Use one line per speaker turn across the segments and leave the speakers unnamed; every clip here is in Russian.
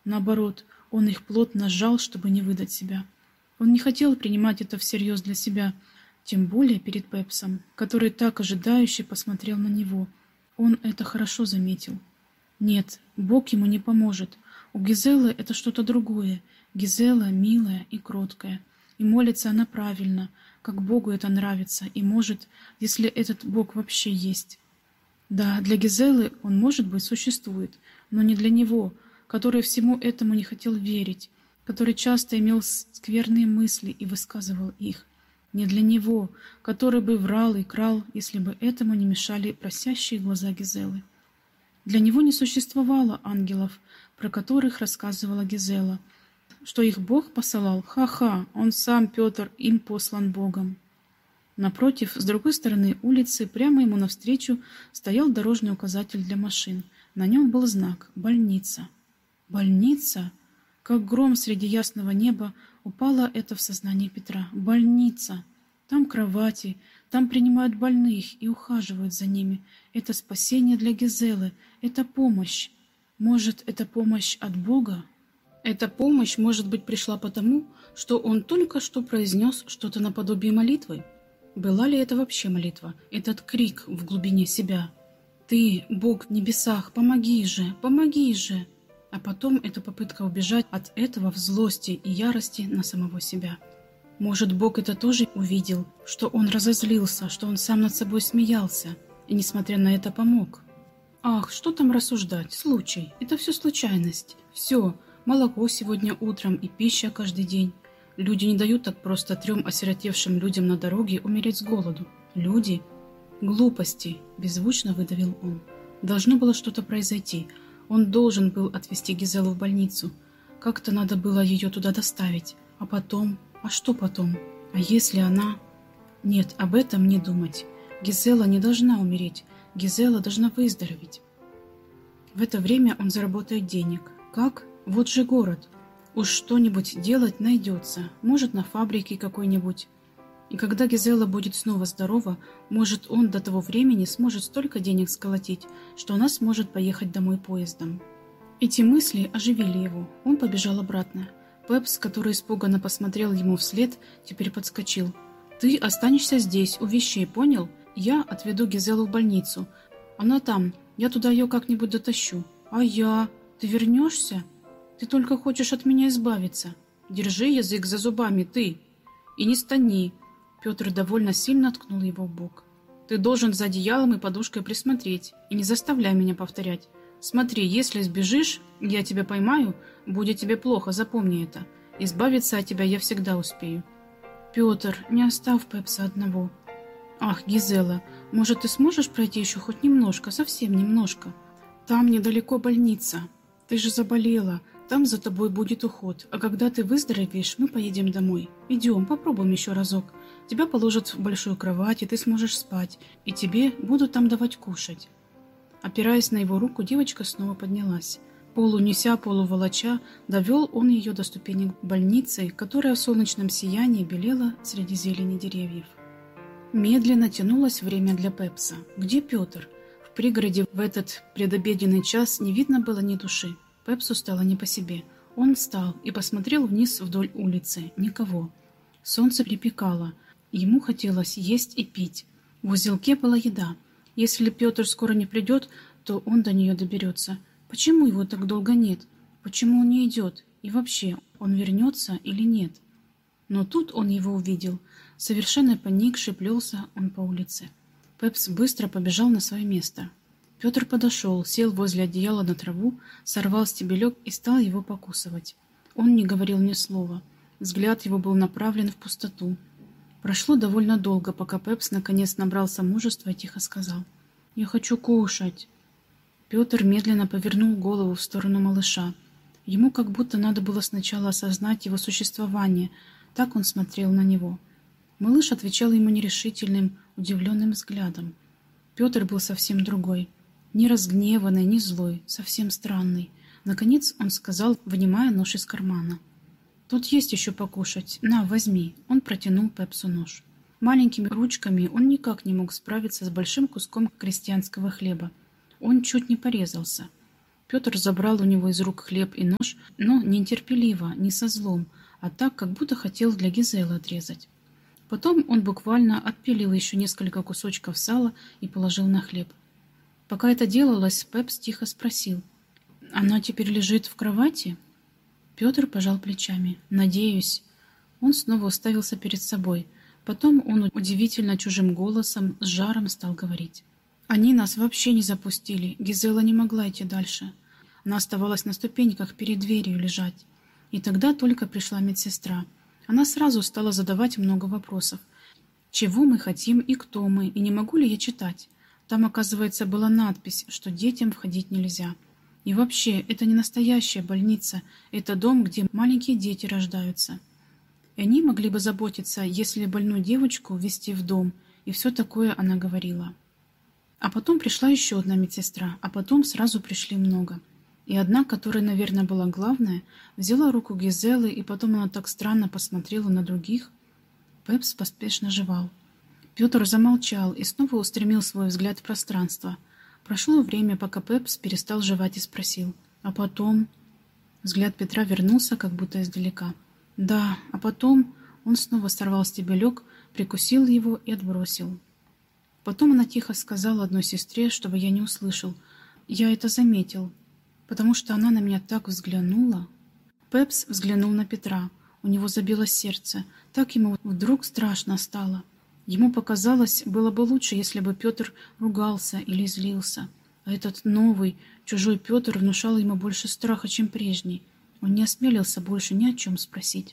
Наоборот, он их плотно сжал, чтобы не выдать себя. Он не хотел принимать это всерьез для себя, тем более перед Пепсом, который так ожидающе посмотрел на него. Он это хорошо заметил. Нет, Бог ему не поможет. У Гизелы это что-то другое. Гизела милая и кроткая. И молится она правильно, как Богу это нравится, и может, если этот Бог вообще есть. Да, для Гизелы он, может быть, существует, но не для него, который всему этому не хотел верить, который часто имел скверные мысли и высказывал их. Не для него, который бы врал и крал, если бы этому не мешали просящие глаза Гизелы. Для него не существовало ангелов, про которых рассказывала Гизела. Что их Бог посылал? Ха-ха, он сам, Петр, им послан Богом. Напротив, с другой стороны улицы, прямо ему навстречу, стоял дорожный указатель для машин. На нем был знак «Больница». Больница? Как гром среди ясного неба упало это в сознание Петра. Больница. Там кровати, там принимают больных и ухаживают за ними. Это спасение для Гизелы, это помощь. Может, это помощь от Бога? Эта помощь, может быть, пришла потому, что он только что произнес что-то наподобие молитвы? Была ли это вообще молитва, этот крик в глубине себя? «Ты, Бог в небесах, помоги же, помоги же!» А потом эта попытка убежать от этого в злости и ярости на самого себя. Может, Бог это тоже увидел, что он разозлился, что он сам над собой смеялся, и, несмотря на это, помог. Ах, что там рассуждать, случай, это все случайность, все, молоко сегодня утром и пища каждый день. Люди не дают так просто 3 осиротевшим людям на дороге умереть с голоду. Люди? Глупости, беззвучно выдавил он. Должно было что-то произойти. Он должен был отвезти Гизелу в больницу. Как-то надо было ее туда доставить. А потом? А что потом? А если она... Нет, об этом не думать. Гизела не должна умереть. Гизела должна выздороветь. В это время он заработает денег. Как? Вот же город. Уж что-нибудь делать найдется. Может, на фабрике какой-нибудь. И когда Гизела будет снова здорова, может, он до того времени сможет столько денег сколотить, что она сможет поехать домой поездом. Эти мысли оживили его. Он побежал обратно. Пепс, который испуганно посмотрел ему вслед, теперь подскочил. «Ты останешься здесь, у вещей, понял? Я отведу Гизелу в больницу. Она там, я туда ее как-нибудь дотащу. А я? Ты вернешься? Ты только хочешь от меня избавиться. Держи язык за зубами, ты. И не стани». Петр довольно сильно ткнул его в бок. «Ты должен за одеялом и подушкой присмотреть, и не заставляй меня повторять. Смотри, если сбежишь, я тебя поймаю, будет тебе плохо, запомни это. Избавиться от тебя я всегда успею». «Петр, не оставь Пепса одного». «Ах, Гизела, может, ты сможешь пройти еще хоть немножко, совсем немножко? Там недалеко больница. Ты же заболела, там за тобой будет уход, а когда ты выздоровеешь, мы поедем домой. Идем, попробуем еще разок. Тебя положат в большую кровать, и ты сможешь спать, и тебе будут там давать кушать». Опираясь на его руку, девочка снова поднялась. Полунеся, полуволоча, довел он ее до ступенек больницы, которая в солнечном сиянии белела среди зелени деревьев. Медленно тянулось время для Пепса. Где Петр? В пригороде в этот предобеденный час не видно было ни души. Пепсу стало не по себе. Он встал и посмотрел вниз вдоль улицы. Никого. Солнце припекало. Ему хотелось есть и пить. В узелке была еда. Если Петр скоро не придет, то он до нее доберется. Почему его так долго нет? Почему он не идет? И вообще, он вернется или нет? Но тут он его увидел. Совершенно поникший плелся он по улице. Пепс быстро побежал на свое место. Петр подошел, сел возле одеяла на траву, сорвал стебелек и стал его покусывать. Он не говорил ни слова. Взгляд его был направлен в пустоту. Прошло довольно долго, пока Пепс наконец набрался мужества и тихо сказал: «Я хочу кушать». Петр медленно повернул голову в сторону малыша. Ему как будто надо было сначала осознать его существование, так он смотрел на него. Малыш отвечал ему нерешительным, удивленным взглядом. Петр был совсем другой. Ни разгневанный, ни злой, совсем странный. Наконец он сказал, вынимая нож из кармана: «Тут есть еще покушать. На, возьми». Он протянул Пепсу нож. Маленькими ручками он никак не мог справиться с большим куском крестьянского хлеба. Он чуть не порезался. Петр забрал у него из рук хлеб и нож, но не нетерпеливо, не со злом, а так, как будто хотел для Гизелы отрезать. Потом он буквально отпилил еще несколько кусочков сала и положил на хлеб. Пока это делалось, Пепс тихо спросил: «Она теперь лежит в кровати?» Петр пожал плечами. «Надеюсь». Он снова уставился перед собой. Потом он удивительно чужим голосом с жаром стал говорить: «Они нас вообще не запустили. Гизела не могла идти дальше. Она оставалась на ступеньках перед дверью лежать. И тогда только пришла медсестра. Она сразу стала задавать много вопросов. Чего мы хотим и кто мы, и не могу ли я читать? Там, оказывается, была надпись, что детям входить нельзя. И вообще, это не настоящая больница, это дом, где маленькие дети рождаются. И они могли бы заботиться, если больную девочку ввести в дом, и все такое она говорила. А потом пришла еще одна медсестра, а потом сразу пришли много. И одна, которая, наверное, была главная, взяла руку Гизелы, и потом она так странно посмотрела на других». Пепс поспешно жевал. Петр замолчал и снова устремил свой взгляд в пространство. Прошло время, пока Пепс перестал жевать и спросил: «А потом?» Взгляд Петра вернулся, как будто издалека. «Да, а потом...» Он снова сорвал стебелек, прикусил его и отбросил. Потом она тихо сказала одной сестре, чтобы я не услышал: «Я это заметил, потому что она на меня так взглянула». Пепс взглянул на Петра. У него забилось сердце. Так ему вдруг страшно стало. Ему показалось, было бы лучше, если бы Петр ругался или злился. А этот новый, чужой Петр внушал ему больше страха, чем прежний. Он не осмелился больше ни о чем спросить.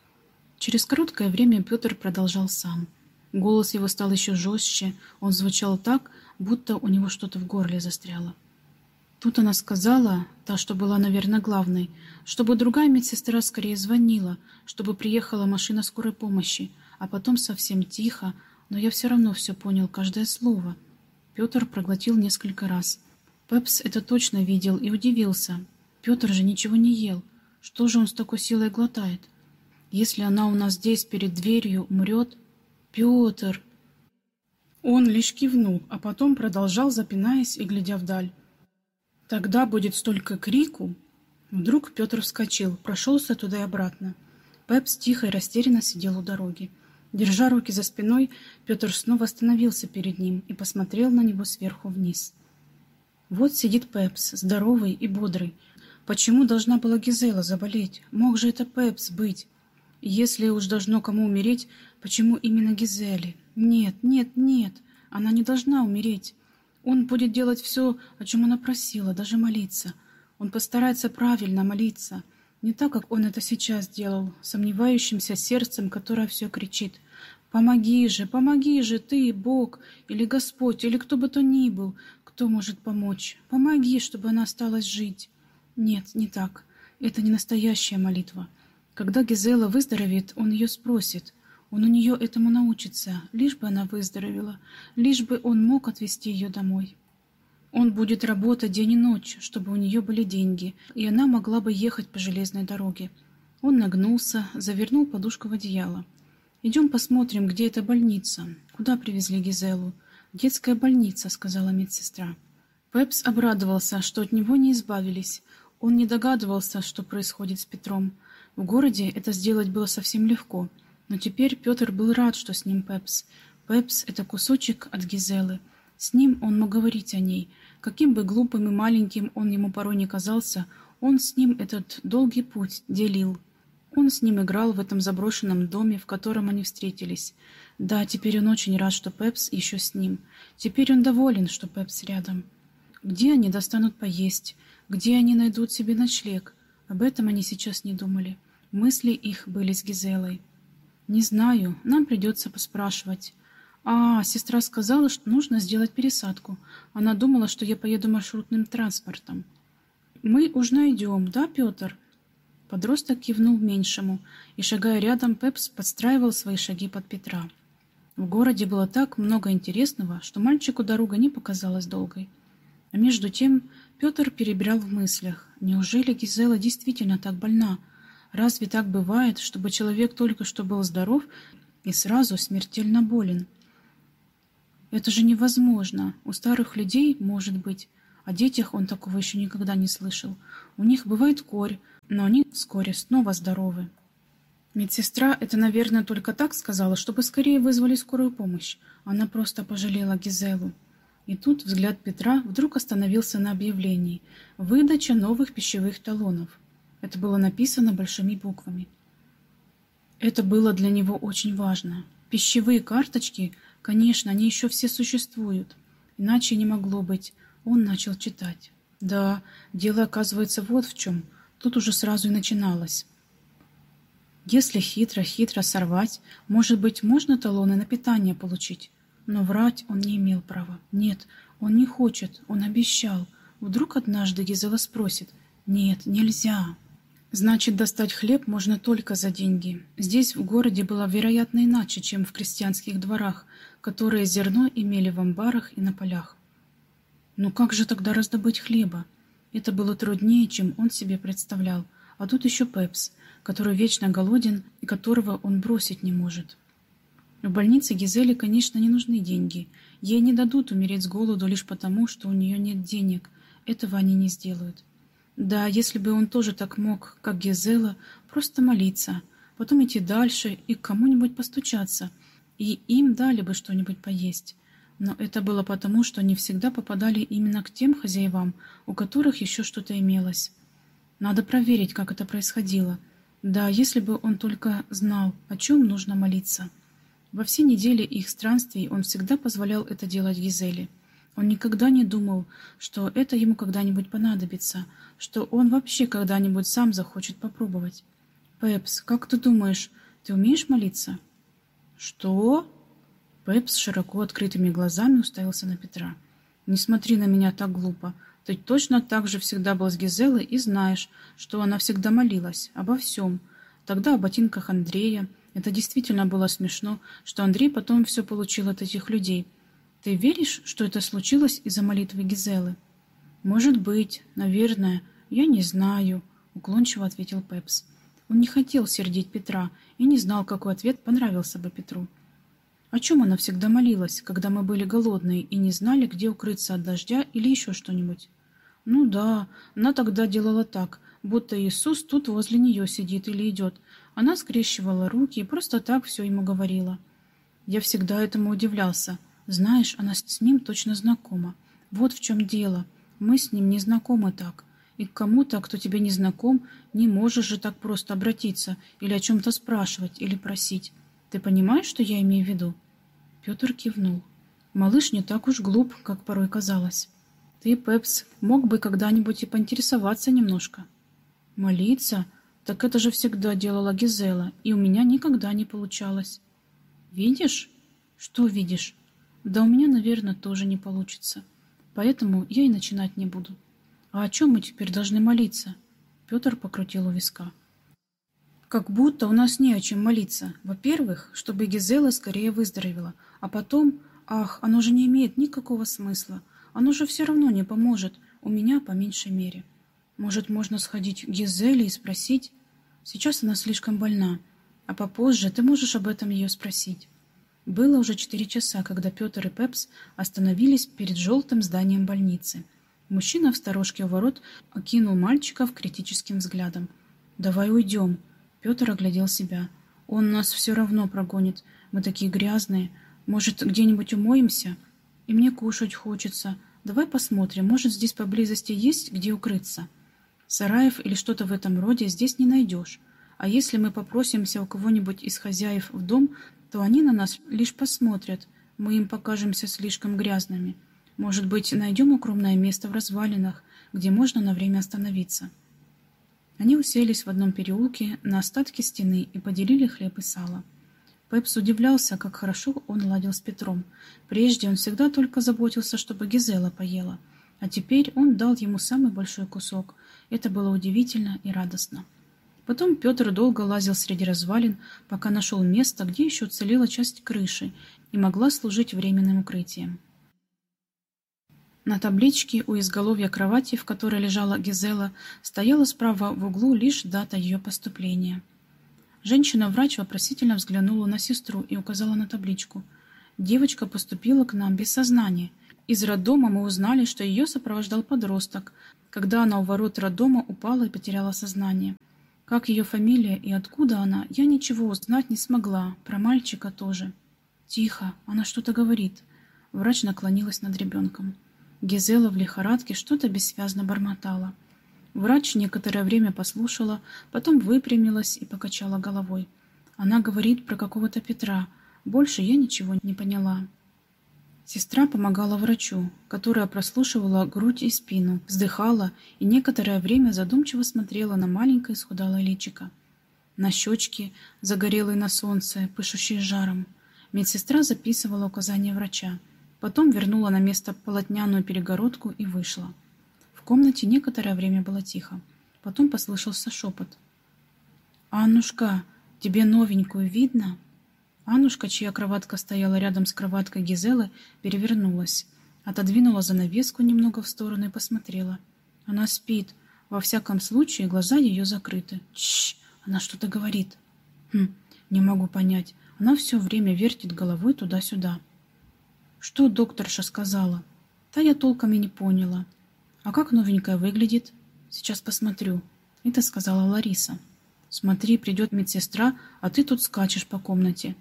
Через короткое время Петр продолжал сам. Голос его стал еще жестче. Он звучал так, будто у него что-то в горле застряло. Тут она сказала, та, что была, наверное, главной, чтобы другая медсестра скорее звонила, чтобы приехала машина скорой помощи, а потом совсем тихо, но я все равно все понял, каждое слово. Петр проглотил несколько раз. Пепс это точно видел и удивился. Петр же ничего не ел. Что же он с такой силой глотает? Если она у нас здесь перед дверью умрет... Петр! Он лишь кивнул, а потом продолжал, запинаясь и глядя вдаль. Тогда будет столько крику. Вдруг Петр вскочил, прошелся туда и обратно. Пепс тихо и растерянно сидел у дороги. Держа руки за спиной, Петр снова остановился перед ним и посмотрел на него сверху вниз. Вот сидит Пепс, здоровый и бодрый. Почему должна была Гизела заболеть? Мог же это Пепс быть? И если уж должно кому умереть, почему именно Гизеле? Нет, нет, нет, она не должна умереть. Он будет делать все, о чем она просила, даже молиться. Он постарается правильно молиться. Не так, как он это сейчас делал, сомневающимся сердцем, которое все кричит: помоги же, ты, Бог, или Господь, или кто бы то ни был, кто может помочь. Помоги, чтобы она осталась жить». Нет, не так. Это не настоящая молитва. Когда Гизела выздоровеет, он ее спросит. Он у нее этому научится, лишь бы она выздоровела, лишь бы он мог отвезти ее домой. Он будет работать день и ночь, чтобы у нее были деньги, и она могла бы ехать по железной дороге. Он нагнулся, завернул подушку в одеяло. «Идем посмотрим, где эта больница. Куда привезли Гизелу?» «Детская больница», — сказала медсестра. Пепс обрадовался, что от него не избавились. Он не догадывался, что происходит с Петром. В городе это сделать было совсем легко. Но теперь Петр был рад, что с ним Пепс. Пепс — это кусочек от Гизелы. С ним он мог говорить о ней. Каким бы глупым и маленьким он ему порой не казался, он с ним этот долгий путь делил. Он с ним играл в этом заброшенном доме, в котором они встретились. Да, теперь он очень рад, что Пепс еще с ним. Теперь он доволен, что Пепс рядом. Где они достанут поесть? Где они найдут себе ночлег? Об этом они сейчас не думали. Мысли их были с Гизелой. «Не знаю, нам придется поспрашивать». Сестра сказала, что нужно сделать пересадку. Она думала, что я поеду маршрутным транспортом. Мы уж найдем, да, Петр?» Подросток кивнул меньшему, и, шагая рядом, Пепс подстраивал свои шаги под Петра. В городе было так много интересного, что мальчику дорога не показалась долгой. А между тем Петр перебирал в мыслях. Неужели Гизела действительно так больна? Разве так бывает, чтобы человек только что был здоров и сразу смертельно болен? Это же невозможно. У старых людей может быть. О детях он такого еще никогда не слышал. У них бывает корь, но они вскоре снова здоровы. Медсестра это, наверное, только так сказала, чтобы скорее вызвали скорую помощь. Она просто пожалела Гизелу. И тут взгляд Петра вдруг остановился на объявлении «Выдача новых пищевых талонов». Это было написано большими буквами. Это было для него очень важно. Пищевые карточки, конечно, они еще все существуют. Иначе не могло быть. Он начал читать. Да, дело оказывается вот в чем. Тут уже сразу и начиналось. Если хитро сорвать, может быть, можно талоны на питание получить. Но врать он не имел права. Нет, он не хочет, он обещал. Вдруг однажды Гизела спросит. Нет, нельзя. Значит, достать хлеб можно только за деньги. Здесь, в городе, было, вероятно, иначе, чем в крестьянских дворах, которые зерно имели в амбарах и на полях. Но как же тогда раздобыть хлеба? Это было труднее, чем он себе представлял. А тут еще Пепс, который вечно голоден и которого он бросить не может. В больнице Гизеле, конечно, не нужны деньги. Ей не дадут умереть с голоду лишь потому, что у нее нет денег. Этого они не сделают. Да, если бы он тоже так мог, как Гизела, просто молиться, потом идти дальше и к кому-нибудь постучаться, и им дали бы что-нибудь поесть. Но это было потому, что они всегда попадали именно к тем хозяевам, у которых еще что-то имелось. Надо проверить, как это происходило. Да, если бы он только знал, о чем нужно молиться. Во все недели их странствий он всегда позволял это делать Гизеле. Он никогда не думал, что это ему когда-нибудь понадобится, что он вообще когда-нибудь сам захочет попробовать. «Пепс, как ты думаешь, ты умеешь молиться?» «Что?» Пепс широко открытыми глазами уставился на Петра. «Не смотри на меня так глупо. Ты точно так же всегда был с Гизелой и знаешь, что она всегда молилась обо всем. Тогда о ботинках Андрея. Это действительно было смешно, что Андрей потом все получил от этих людей. Ты веришь, что это случилось из-за молитвы Гизелы?» «Может быть, наверное, я не знаю», — уклончиво ответил Пепс. Он не хотел сердить Петра и не знал, какой ответ понравился бы Петру. О чем она всегда молилась, когда мы были голодные и не знали, где укрыться от дождя или еще что-нибудь? Ну да, она тогда делала так, будто Иисус тут возле нее сидит или идет. Она скрещивала руки и просто так все ему говорила. Я всегда этому удивлялся. Знаешь, она с ним точно знакома. Вот в чем дело. Мы с ним не знакомы так. И к кому-то, кто тебе не знаком, не можешь же так просто обратиться или о чем-то спрашивать или просить. Ты понимаешь, что я имею в виду?» Петр кивнул. Малыш не так уж глуп, как порой казалось. «Ты, Пепс, мог бы когда-нибудь и поинтересоваться немножко?» «Молиться? Так это же всегда делала Гизела, и у меня никогда не получалось». «Видишь?» «Что видишь?» «Да у меня, наверное, тоже не получится. Поэтому я и начинать не буду». «А о чем мы теперь должны молиться?» Петр покрутил у виска. «Как будто у нас не о чем молиться. Во-первых, чтобы Гизела скорее выздоровела. А потом, ах, оно же не имеет никакого смысла. Оно же все равно не поможет. У меня по меньшей мере. Может, можно сходить к Гизеле и спросить? Сейчас она слишком больна. А попозже ты можешь об этом ее спросить». Было уже 4 часа, когда Петр и Пепс остановились перед желтым зданием больницы. Мужчина в сторожке у ворот окинул мальчиков критическим взглядом. «Давай уйдем». Петр оглядел себя. «Он нас все равно прогонит. Мы такие грязные. Может, где-нибудь умоемся? И мне кушать хочется. Давай посмотрим, может, здесь поблизости есть где укрыться? Сараев или что-то в этом роде здесь не найдешь. А если мы попросимся у кого-нибудь из хозяев в дом, то они на нас лишь посмотрят. Мы им покажемся слишком грязными. Может быть, найдем укромное место в развалинах, где можно на время остановиться». Они уселись в одном переулке на остатки стены и поделили хлеб и сало. Пепс удивлялся, как хорошо он ладил с Петром. Прежде он всегда только заботился, чтобы Гизела поела, а теперь он дал ему самый большой кусок. Это было удивительно и радостно. Потом Петр долго лазил среди развалин, пока нашел место, где еще уцелела часть крыши и могла служить временным укрытием. На табличке у изголовья кровати, в которой лежала Гизела, стояла справа в углу лишь дата ее поступления. Женщина-врач вопросительно взглянула на сестру и указала на табличку. «Девочка поступила к нам без сознания. Из роддома мы узнали, что ее сопровождал подросток, когда она у ворот роддома упала и потеряла сознание. Как ее фамилия и откуда она, я ничего узнать не смогла, про мальчика тоже. Тихо, она что-то говорит. Врач наклонилась над ребенком. Гизела в лихорадке что-то бессвязно бормотала. Врач некоторое время послушала, потом выпрямилась и покачала головой. Она говорит про какого-то Петра. Больше я ничего не поняла. Сестра помогала врачу, которая прослушивала грудь и спину, вздыхала и некоторое время задумчиво смотрела на маленькое исхудалое личико. На щечки, загорелые на солнце, пышущие жаром. Медсестра записывала указания врача. Потом вернула на место полотняную перегородку и вышла. В комнате некоторое время было тихо. Потом послышался шепот. «Аннушка, тебе новенькую видно?» Аннушка, чья кроватка стояла рядом с кроваткой Гизелы, перевернулась, отодвинула занавеску немного в сторону и посмотрела. Она спит. Во всяком случае, глаза ее закрыты. Тш, она что-то говорит. Не могу понять. Она все время вертит головой туда-сюда. Что докторша сказала? Да я толком и не поняла. А как новенькая выглядит? Сейчас посмотрю. Это сказала Лариса. Смотри, придет медсестра, а ты тут скачешь по комнате.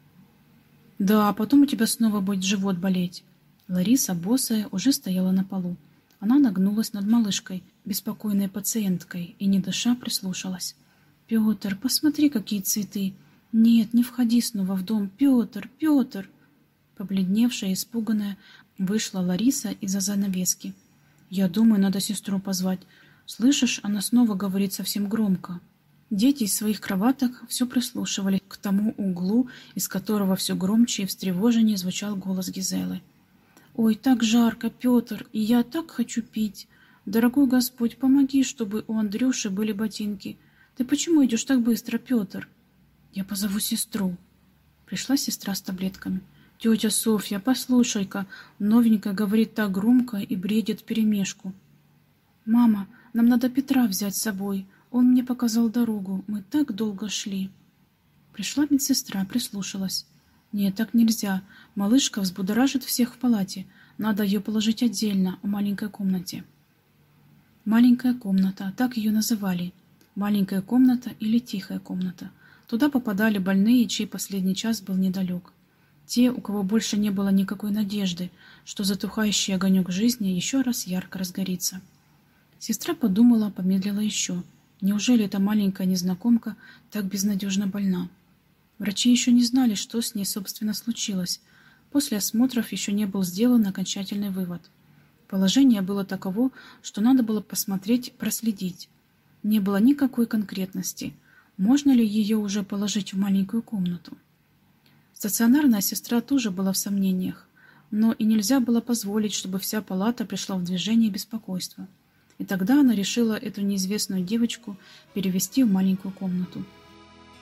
Да, а потом у тебя снова будет живот болеть. Лариса, босая, уже стояла на полу. Она нагнулась над малышкой, беспокойной пациенткой, и, не дыша, прислушалась. «Петр, посмотри, какие цветы! Нет, не входи снова в дом! Петр, Петр!» Побледневшая и испуганная, вышла Лариса из-за занавески. «Я думаю, надо сестру позвать. Слышишь, она снова говорит совсем громко». Дети из своих кроваток все прислушивали к тому углу, из которого все громче и встревоженнее звучал голос Гизелы. «Ой, так жарко, Петр, и я так хочу пить. Дорогой Господь, помоги, чтобы у Андрюши были ботинки. Ты почему идешь так быстро, Петр?» «Я позову сестру». Пришла сестра с таблетками. «Тетя Софья, послушай-ка, новенькая говорит так громко и бредит вперемешку». «Мама, нам надо Петра взять с собой. Он мне показал дорогу. Мы так долго шли». Пришла медсестра, прислушалась. «Нет, так нельзя. Малышка взбудоражит всех в палате. Надо ее положить отдельно, в маленькой комнате». Маленькая комната, так ее называли. Маленькая комната или тихая комната. Туда попадали больные, чей последний час был недалек. Те, у кого больше не было никакой надежды, что затухающий огонек жизни еще раз ярко разгорится. Сестра подумала, помедлила еще. Неужели эта маленькая незнакомка так безнадежно больна? Врачи еще не знали, что с ней, собственно, случилось. После осмотров еще не был сделан окончательный вывод. Положение было таково, что надо было посмотреть, проследить. Не было никакой конкретности. Можно ли ее уже положить в маленькую комнату? Стационарная сестра тоже была в сомнениях, но и нельзя было позволить, чтобы вся палата пришла в движение беспокойства. И тогда она решила эту неизвестную девочку перевести в маленькую комнату.